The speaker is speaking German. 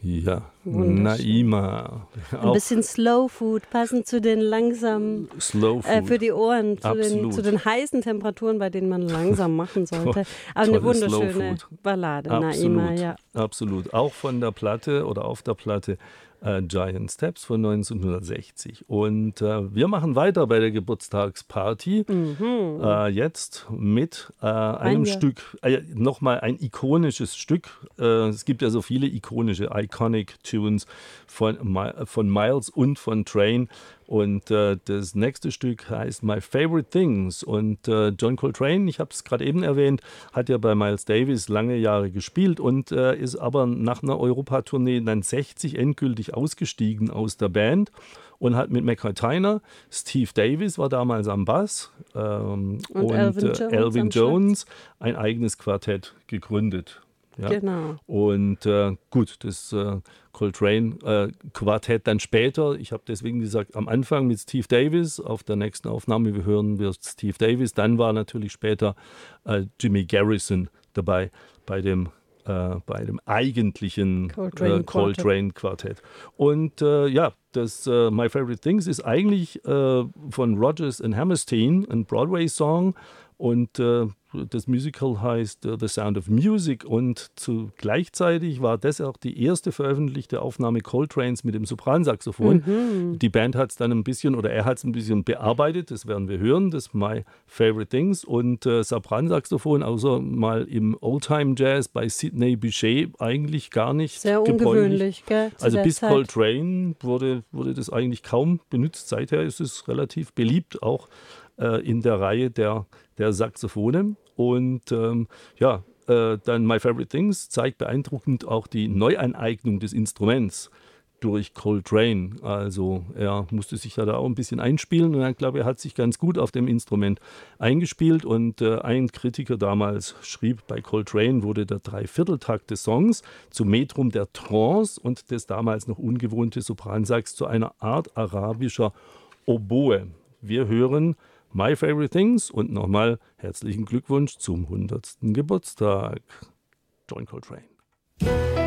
Ja, Wunderschön. Naima. Ein bisschen Slow Food, passend zu den langsamen, Slow Food. für die Ohren, Absolut. zu den heißen Temperaturen, bei denen man langsam machen sollte. Aber eine Tolles wunderschöne Slow Food. Ballade, Absolut, Naima, ja. absolut. Auch von der Platte oder auf der Platte Giant Steps von 1960. Und wir machen weiter bei der Geburtstagsparty. Jetzt mit einem Stück, nochmal ein ikonisches Stück. Es gibt ja so viele iconic Tunes von Miles und von Train. Und das nächste Stück heißt My Favorite Things. Und John Coltrane, ich habe es gerade eben erwähnt, hat ja bei Miles Davis lange Jahre gespielt und ist aber nach einer Europatournee dann 60 endgültig ausgestiegen aus der Band und hat mit McCoy Tyner, Steve Davis war damals am Bass und Elvin Jones ein eigenes Quartett gegründet. Ja. Genau. Und gut, das Coltrane-Quartett dann später, ich habe deswegen gesagt, am Anfang mit Steve Davis, auf der nächsten Aufnahme hören wir Steve Davis, dann war natürlich später Jimmy Garrison dabei bei dem eigentlichen Coltrane-Quartett. Und ja, das My Favorite Things ist eigentlich von Rodgers and Hammerstein, ein Broadway-Song. Und das Musical heißt The Sound of Music und gleichzeitig war das auch die erste veröffentlichte Aufnahme Coltranes mit dem Sopransaxophon. Die Band hat es dann ein bisschen, oder er hat es ein bisschen bearbeitet, das werden wir hören, das My Favorite Things. Und Sopransaxophon, außer mal im Oldtime-Jazz bei Sidney Bechet, eigentlich gar nicht sehr gebräuchlich. Ungewöhnlich, gell? Also bis Coltrane wurde das eigentlich kaum benutzt. Seither ist es relativ beliebt, auch in der Reihe der Saxophone. Und dann My Favorite Things zeigt beeindruckend auch die Neuaneignung des Instruments durch Coltrane. Also er musste sich da auch ein bisschen einspielen und ich glaube, er hat sich ganz gut auf dem Instrument eingespielt. Und ein Kritiker damals schrieb, bei Coltrane wurde der Dreivierteltakt des Songs zum Metrum der Trance und das damals noch ungewohnte Sopransax zu einer Art arabischer Oboe. Wir hören My Favorite Things und nochmal herzlichen Glückwunsch zum 100. Geburtstag, John Coltrane.